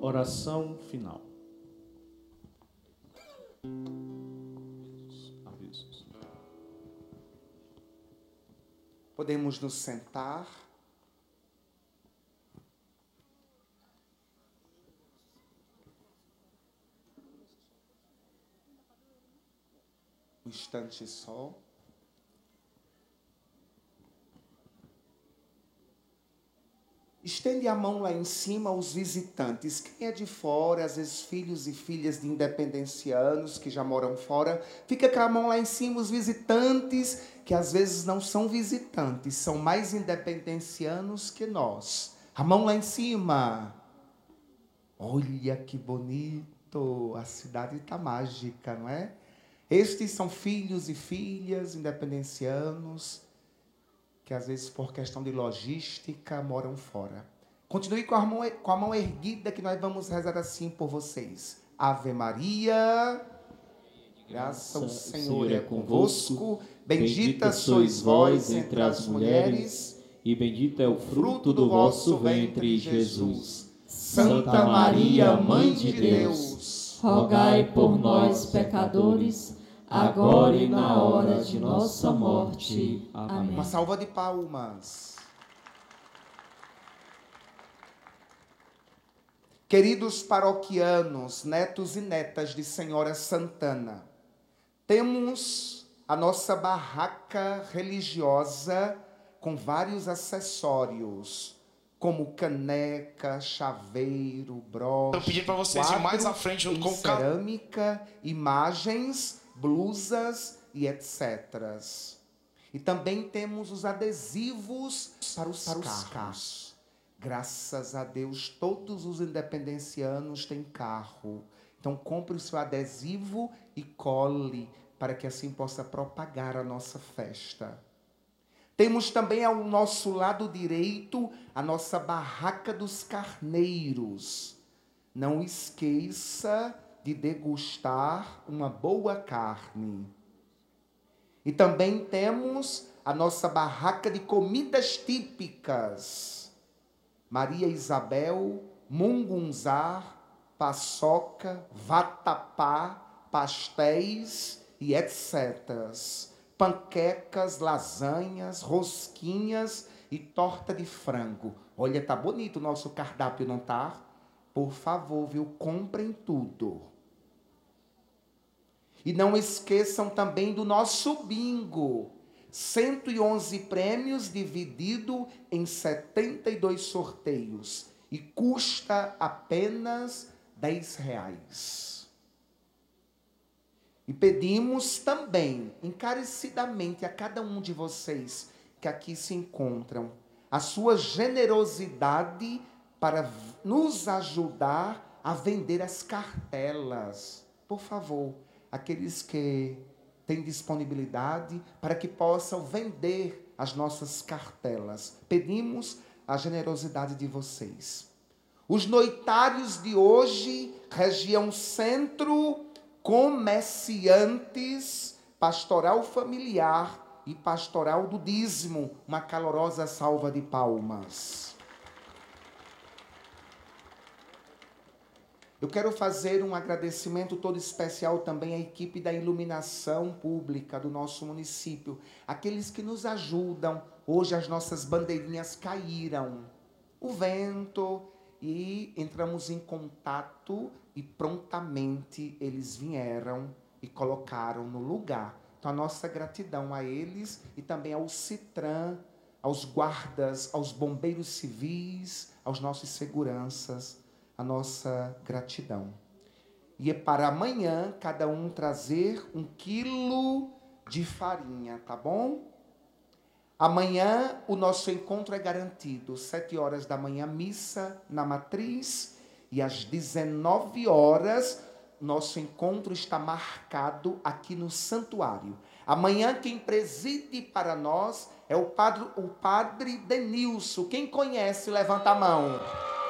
Oração final. Avisos. Podemos nos sentar. Um instante só. Estende a mão lá em cima aos visitantes. Quem é de fora, às vezes filhos e filhas de independencianos que já moram fora, fica com a mão lá em cima os visitantes, que às vezes não são visitantes, são mais independencianos que nós. A mão lá em cima. Olha que bonito, a cidade está mágica, não é? Estes são filhos e filhas independencianos que às vezes por questão de logística moram fora. Continue com a mão erguida que nós vamos rezar assim por vocês. Ave Maria, graça ao Senhor é convosco, bendita sois vós entre as mulheres, e bendito é o fruto do vosso ventre, Jesus. Santa Maria, Mãe de Deus, rogai por nós, pecadores, agora e na hora de nossa morte. Amém. Uma salva de palmas. Queridos paroquianos, netos e netas de Senhora Santana, temos a nossa barraca religiosa com vários acessórios, como caneca, chaveiro, broche, eu pedi para vocês ir mais à frente junto com cerâmica, imagens, blusas e etc. E também temos os adesivos para os carros. Graças a Deus, todos os independencianos têm carro. Então, compre o seu adesivo e cole, para que assim possa propagar a nossa festa. Temos também ao nosso lado direito a nossa barraca dos carneiros. Não esqueça de degustar uma boa carne. E também temos a nossa barraca de comidas típicas. Maria Isabel, mungunzá, paçoca, vatapá, pastéis e etc. Panquecas, lasanhas, rosquinhas e torta de frango. Olha, tá bonito o nosso cardápio, não tá? Por favor, viu? Comprem tudo. E não esqueçam também do nosso bingo. 111 prêmios dividido em 72 sorteios. E custa apenas R$10. E pedimos também, encarecidamente, a cada um de vocês que aqui se encontram, a sua generosidade para nos ajudar a vender as cartelas. Por favor, aqueles que têm disponibilidade para que possam vender as nossas cartelas. Pedimos a generosidade de vocês. Os noitários de hoje, região centro, comerciantes, pastoral familiar e pastoral do dízimo. Uma calorosa salva de palmas. Eu quero fazer um agradecimento todo especial também à equipe da iluminação pública do nosso município. Aqueles que nos ajudam. Hoje as nossas bandeirinhas caíram. O vento, e entramos em contato e prontamente eles vieram e colocaram no lugar. Então a nossa gratidão a eles e também ao CITRAN, aos guardas, aos bombeiros civis, aos nossos seguranças, a nossa gratidão. E é para amanhã cada um trazer 1 quilo de farinha, tá bom? Amanhã o nosso encontro é garantido. 7 horas da manhã, missa na matriz. E às 19 horas, nosso encontro está marcado aqui no santuário. Amanhã quem preside para nós é o padre Denilson. Quem conhece, levanta a mão.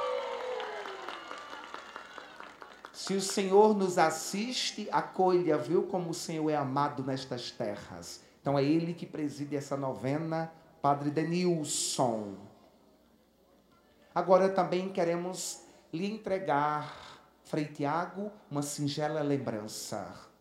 Se o Senhor nos assiste, acolha, viu como o Senhor é amado nestas terras. Então é ele que preside essa novena, Padre Denilson. Agora também queremos lhe entregar, Frei Tiago, uma singela lembrança.